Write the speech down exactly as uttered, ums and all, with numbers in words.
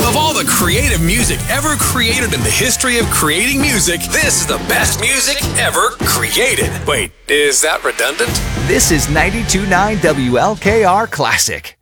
Of all the creative music ever created in the history of creating music, this is the best music ever created. Wait, is that redundant? This is ninety-two point nine W L K R Classic.